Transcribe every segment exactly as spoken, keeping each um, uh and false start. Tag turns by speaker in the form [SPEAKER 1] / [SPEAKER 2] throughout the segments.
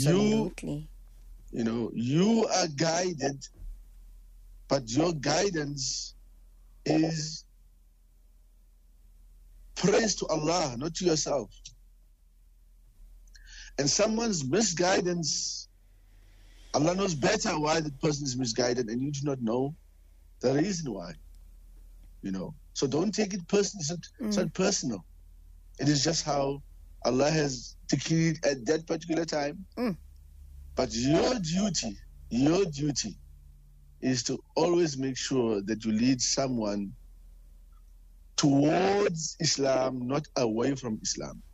[SPEAKER 1] Absolutely.
[SPEAKER 2] You, you know, you are guided, but your guidance is praise to Allah, not to yourself. And someone's misguidance, Allah knows better why that person is misguided, and you do not know the reason why. You know, so don't take it personal. It's not, mm. it's not personal. It is just how Allah has decreed at that particular time.
[SPEAKER 1] Mm.
[SPEAKER 2] But your duty, your duty is to always make sure that you lead someone towards Islam, not away from Islam.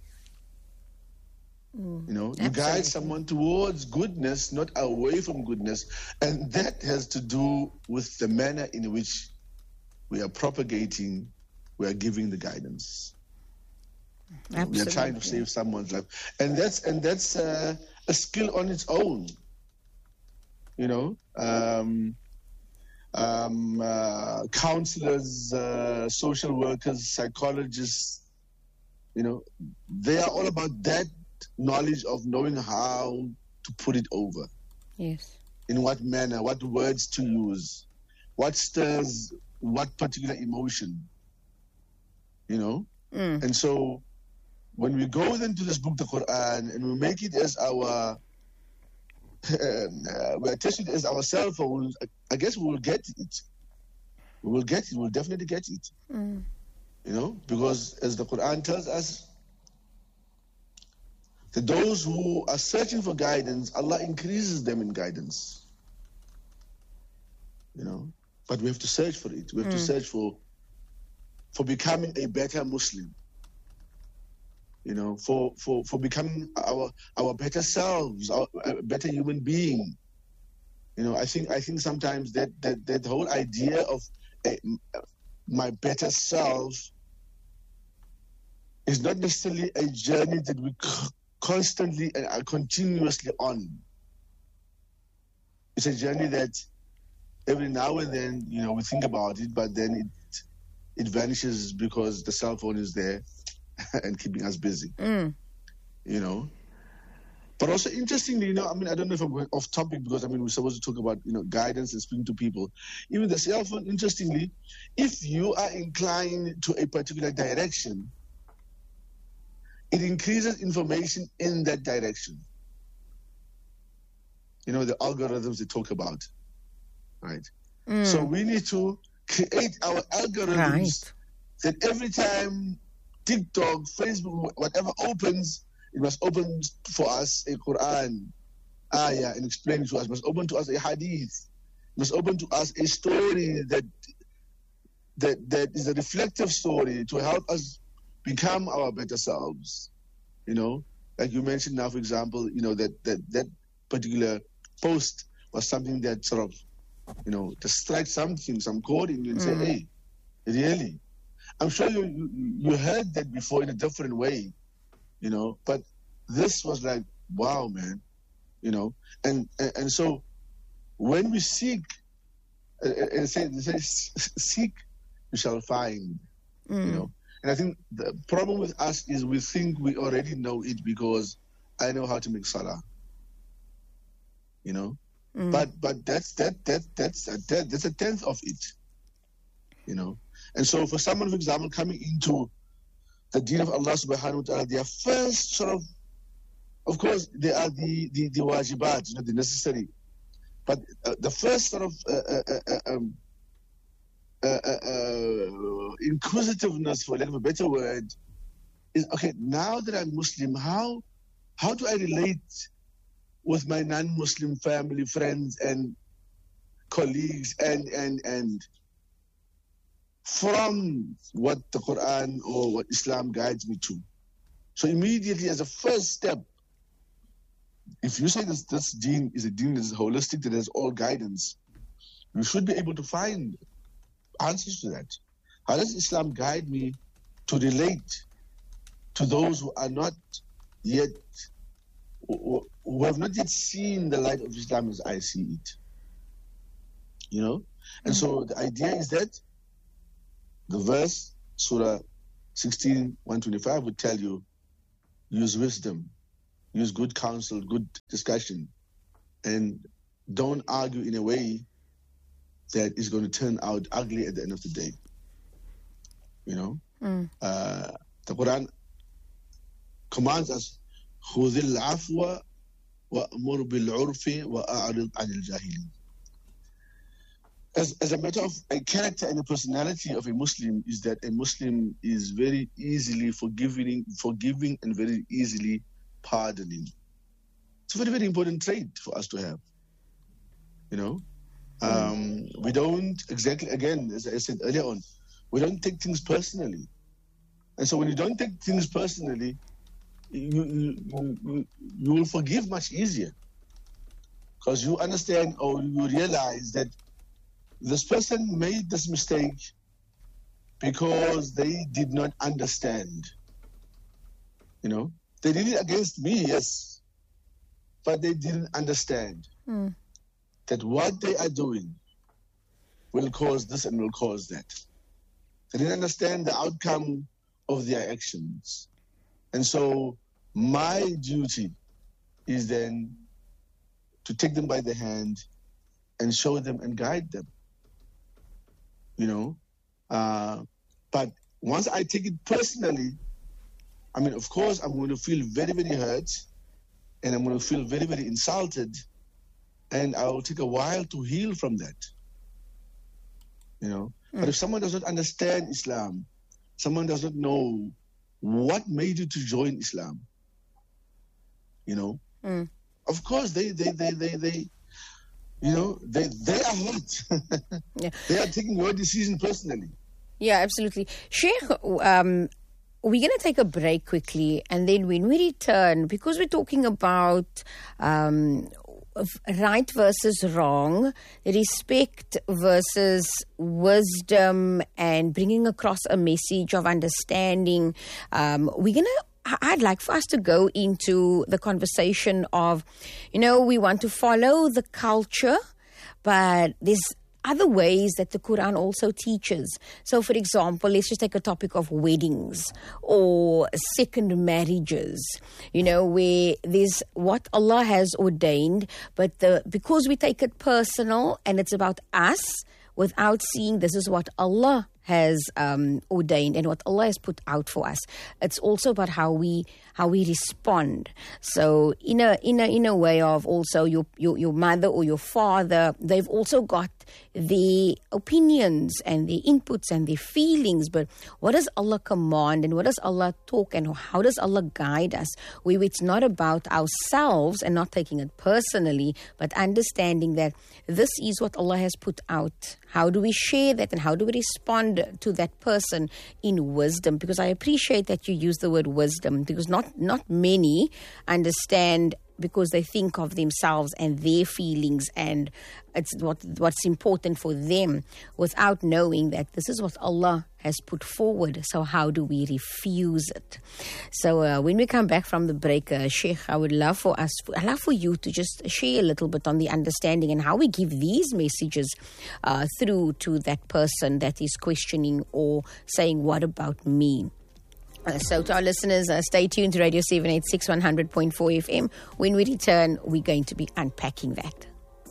[SPEAKER 1] Mm.
[SPEAKER 2] You know,
[SPEAKER 1] Absolutely.
[SPEAKER 2] you guide someone towards goodness, not away from goodness. And that has to do with the manner in which we are propagating, we are giving the guidance.
[SPEAKER 1] Absolutely.
[SPEAKER 2] We are trying to save someone's life. And that's and that's uh, a skill on its own. You know, um, um, uh, counselors, uh, social workers, psychologists, you know, they are all about that knowledge of knowing how to put it over.
[SPEAKER 1] Yes.
[SPEAKER 2] In what manner, what words to use, what stirs what particular emotion, you know?
[SPEAKER 1] Mm.
[SPEAKER 2] And so when we go into this book, the Quran, and we make it as our, uh, we attach it as our cell phone, I guess we will get it. We will get it. We'll definitely get it.
[SPEAKER 1] Mm.
[SPEAKER 2] You know, because as the Quran tells us, that those who are searching for guidance, Allah increases them in guidance. You know, but we have to search for it. We have
[SPEAKER 1] Mm.
[SPEAKER 2] to search for for becoming a better Muslim. You know, for for, for becoming our our better selves, our, a better human being. You know, I think I think sometimes that that, that whole idea of a, my better self is not necessarily a journey that we constantly and are continuously on. It's a journey that every now and then, you know, we think about it, but then it it vanishes because the cell phone is there and keeping us busy.
[SPEAKER 1] Mm.
[SPEAKER 2] You know. But also interestingly, you know, I mean, I don't know if I'm going off topic because I mean we're supposed to talk about, you know, guidance and speaking to people. Even the cell phone, interestingly, if you are inclined to a particular direction, it increases information in that direction. You know, the algorithms they talk about, right?
[SPEAKER 1] Mm.
[SPEAKER 2] So we need to create our algorithms
[SPEAKER 1] Right.
[SPEAKER 2] that every time TikTok, Facebook, whatever opens, it must open for us a Quran ayah and explain it to us. It must open to us a hadith. It must open to us a story that that that is a reflective story to help us become our better selves. You know, like you mentioned now, for example, you know, that that, that particular post was something that sort of, you know, to strike something, some chord in you and say,
[SPEAKER 1] Mm.
[SPEAKER 2] hey, really? I'm sure you, you you heard that before in a different way, you know, but this was like, wow, man, you know, and and, and so when we seek, uh, and say, say, seek, you shall find,
[SPEAKER 1] Mm.
[SPEAKER 2] you know. And I think the problem with us is we think we already know it because I know how to make salah, you know.
[SPEAKER 1] Mm.
[SPEAKER 2] But but that's that that that's a that, that's a tenth of it, you know. And so for someone, for example, coming into the deen of Allah subhanahu wa ta'ala, their first sort of, of course, they are the, the, the wajibat, you know, the necessary. But uh, the first sort of uh, uh, uh, um, uh, uh, uh, inquisitiveness, for lack of a better word, is, okay, now that I'm Muslim, how how do I relate with my non-Muslim family, friends, and colleagues, and and and from what the Quran or what Islam guides me to? So immediately, as a first step, if you say this this deen is a deen that is holistic, that has all guidance, you should be able to find answers to that. How does Islam guide me to relate to those who are not yet, who who have not yet seen the light of Islam as I see it? You know? And so the idea is that the verse, Surah sixteen, one twenty-five, would tell you, use wisdom use good counsel, good discussion, and don't argue in a way that is going to turn out ugly at the end of the day. You know,
[SPEAKER 1] mm.
[SPEAKER 2] uh, the Quran commands us, خُذِ الْعَفْوَ وَأْمُرْ بِالْعُرْفِ وَأَعْرِضْ عَنِ الْجَاهِلِينَ. As, as a matter of a character and a personality of a Muslim is that a Muslim is very easily forgiving, forgiving and very easily pardoning. It's a very, very important trait for us to have. You know, um, we don't exactly, again, as I said earlier on, we don't take things personally. And so when you don't take things personally, you, you, you, you will forgive much easier. Because you understand or you realize that this person made this mistake because they did not understand. You know, they did it against me, yes, but they didn't understand
[SPEAKER 1] mm.
[SPEAKER 2] that what they are doing will cause this and will cause that. They didn't understand the outcome of their actions. And so my duty is then to take them by the hand and show them and guide them. You know, uh, but once I take it personally, I mean, of course, I'm going to feel very, very hurt, and I'm going to feel very, very insulted, and I will take a while to heal from that. You know, mm. but if someone does not understand Islam, someone does not know what made you to join Islam, you know,
[SPEAKER 1] mm.
[SPEAKER 2] of course, they, they, they, they, they, you know, they, they are hurt.
[SPEAKER 1] Yeah.
[SPEAKER 2] They are taking your decision personally.
[SPEAKER 1] Yeah, absolutely. Sheikh, um, we're going to take a break quickly, and then when we return, because we're talking about um, right versus wrong, respect versus wisdom, and bringing across a message of understanding, um, we're going to I'd like for us to go into the conversation of, you know, we want to follow the culture, but there's other ways that the Quran also teaches. So, for example, let's just take a topic of weddings or second marriages, you know, where there's what Allah has ordained, but the because we take it personal and it's about us without seeing this is what Allah has um, ordained and what Allah has put out for us. It's also about how we how we respond. So in a in a in a way of also your your, your mother or your father, they've also got the opinions and the inputs and the feelings. But what does Allah command and what does Allah talk and how does Allah guide us? Where it's not about ourselves and not taking it personally, but understanding that this is what Allah has put out. How do we share that and how do we respond to that person in wisdom? Because I appreciate that you use the word wisdom, because not, not many understand because they think of themselves and their feelings and it's what what's important for them without knowing that this is what Allah has put forward. So how do we refuse it? So uh, when we come back from the break, uh, Sheikh, I would love for us, I'd love for you to just share a little bit on the understanding and how we give these messages uh, through to that person that is questioning or saying, what about me? Uh, so to our listeners, uh, stay tuned to Radio seven eighty-six, one hundred point four F M. When we return, we're going to be unpacking that.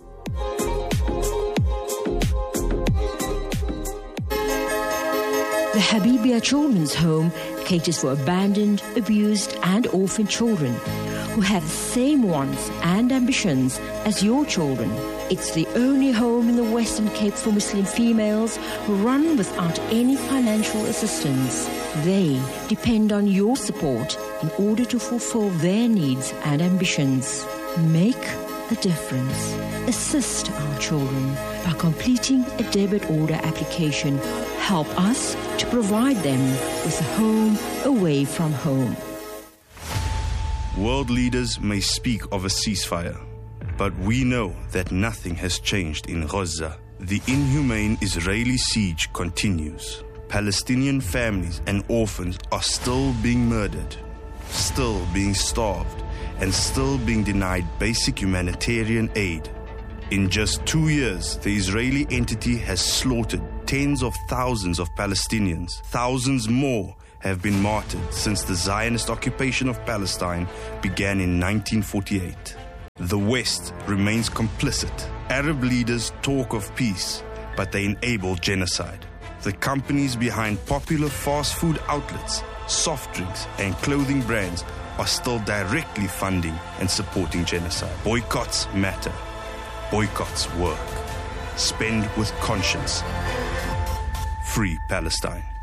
[SPEAKER 3] The Habibia Children's Home caters for abandoned, abused and orphaned children who have the same wants and ambitions as your children. It's the only home in the Western Cape for Muslim females run without any financial assistance. They depend on your support in order to fulfill their needs and ambitions. Make a difference. Assist our children by completing a debit order application. Help us to provide them with a home away from home.
[SPEAKER 4] World leaders may speak of a ceasefire, but we know that nothing has changed in Gaza. The inhumane Israeli siege continues. Palestinian families and orphans are still being murdered, still being starved, and still being denied basic humanitarian aid. In just two years, the Israeli entity has slaughtered tens of thousands of Palestinians. Thousands more have been martyred since the Zionist occupation of Palestine began in nineteen forty-eight. The West remains complicit. Arab leaders talk of peace, but they enable genocide. The companies behind popular fast food outlets, soft drinks, and clothing brands are still directly funding and supporting genocide. Boycotts matter. Boycotts work. Spend with conscience. Free Palestine.